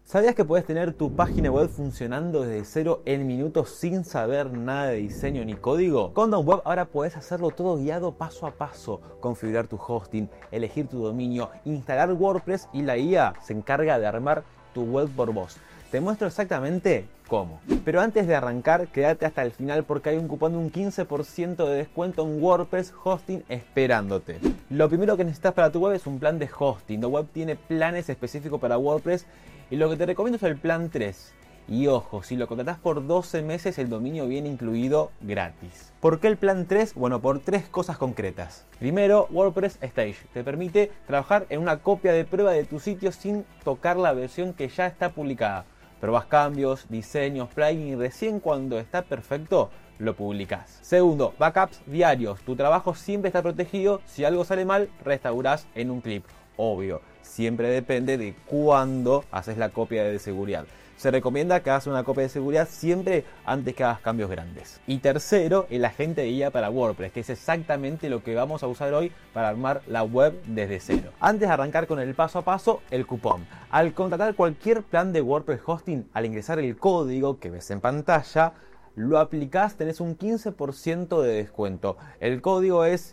¿Sabías que puedes tener tu página web funcionando desde cero en minutos sin saber nada de diseño ni código? Con DomWeb ahora puedes hacerlo todo guiado paso a paso, configurar tu hosting, elegir tu dominio, instalar WordPress y la IA se encarga de armar tu web por vos. Te muestro exactamente cómo. Pero antes de arrancar, quédate hasta el final porque hay un cupón de un 15% de descuento en WordPress Hosting esperándote. Lo primero que necesitas para tu web es un plan de hosting. DomWeb tiene planes específicos para WordPress y lo que te recomiendo es el plan 3. Y ojo, si lo contratás por 12 meses el dominio viene incluido gratis. ¿Por qué el plan 3? Bueno, por 3 cosas concretas. Primero, WordPress Stage te permite trabajar en una copia de prueba de tu sitio sin tocar la versión que ya está publicada. Probás cambios, diseños, plugins y recién cuando está perfecto lo publicás. Segundo, backups diarios. Tu trabajo siempre está protegido. Si algo sale mal, restaurás en un clip. Obvio, siempre depende de cuándo haces la copia de seguridad. Se recomienda que hagas una copia de seguridad siempre antes que hagas cambios grandes. Y tercero, el agente de guía para WordPress, que es exactamente lo que vamos a usar hoy para armar la web desde cero. Antes de arrancar con el paso a paso, el cupón. Al contratar cualquier plan de WordPress Hosting, al ingresar el código que ves en pantalla, lo aplicás, tenés un 15% de descuento. El código es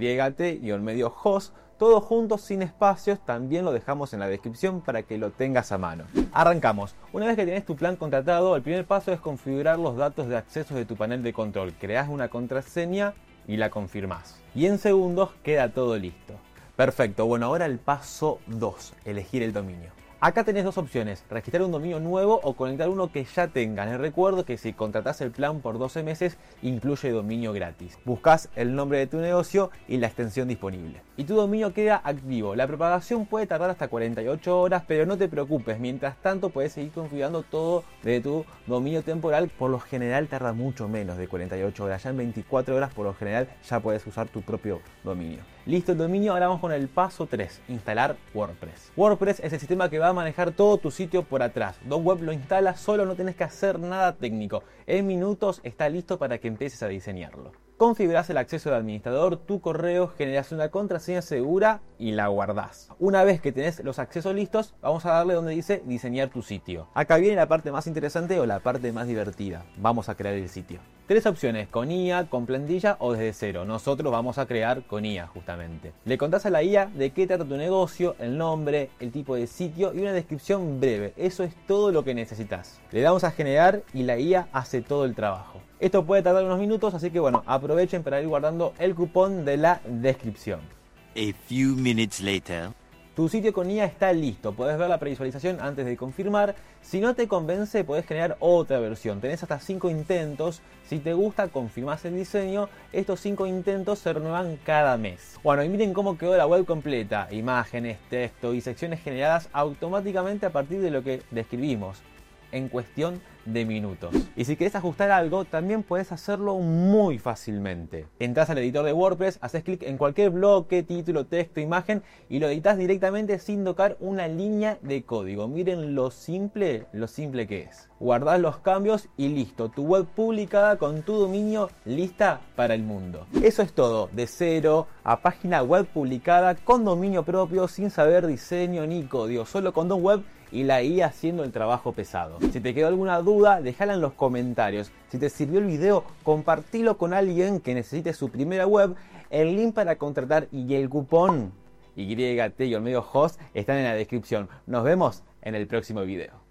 YT-host, todo junto sin espacios, también lo dejamos en la descripción para que lo tengas a mano. Arrancamos. Una vez que tienes tu plan contratado, el primer paso es configurar los datos de acceso de tu panel de control. Creás una contraseña y la confirmás. Y en segundos queda todo listo. Perfecto, bueno, ahora el paso 2, elegir el dominio. Acá tenés dos opciones, registrar un dominio nuevo o conectar uno que ya tengas. Les recuerdo que si contratás el plan por 12 meses, incluye dominio gratis. Buscás el nombre de tu negocio y la extensión disponible. Y tu dominio queda activo. La propagación puede tardar hasta 48 horas, pero no te preocupes. Mientras tanto, puedes seguir configurando todo de tu dominio temporal. Por lo general tarda mucho menos de 48 horas. Ya en 24 horas, por lo general, ya puedes usar tu propio dominio. Listo el dominio, ahora vamos con el paso 3, instalar WordPress. WordPress es el sistema que va a manejar todo tu sitio por atrás. DomWeb lo instala solo, no tenés que hacer nada técnico. En minutos está listo para que empieces a diseñarlo. Configurás el acceso de administrador, tu correo, generas una contraseña segura y la guardás. Una vez que tenés los accesos listos, vamos a darle donde dice diseñar tu sitio. Acá viene la parte más interesante o la parte más divertida. Vamos a crear el sitio. 3 opciones, con IA, con plantilla o desde cero. Nosotros vamos a crear con IA justamente. Le contás a la IA de qué trata tu negocio, el nombre, el tipo de sitio y una descripción breve. Eso es todo lo que necesitas. Le damos a generar y la IA hace todo el trabajo. Esto puede tardar unos minutos, así que bueno, aprovechen para ir guardando el cupón de la descripción. A few minutes later. Tu sitio con IA está listo, podés ver la previsualización antes de confirmar. Si no te convence, podés generar otra versión. Tenés hasta 5 intentos. Si te gusta, confirmás el diseño. Estos 5 intentos se renuevan cada mes. Bueno, y miren cómo quedó la web completa. Imágenes, texto y secciones generadas automáticamente a partir de lo que describimos en cuestión de minutos. Y si querés ajustar algo, también puedes hacerlo muy fácilmente. Entras al editor de WordPress, haces clic en cualquier bloque, título, texto, imagen y lo editas directamente sin tocar una línea de código. Miren lo simple que es. Guardás los cambios y listo. Tu web publicada con tu dominio lista para el mundo. Eso es todo. De cero a página web publicada con dominio propio sin saber diseño ni código. Solo con DomWeb y la IA haciendo el trabajo pesado. Si te quedó alguna duda, déjala en los comentarios. Si te sirvió el video, compartilo con alguien que necesite su primera web. El link para contratar y el cupón YT-host están en la descripción. Nos vemos en el próximo video.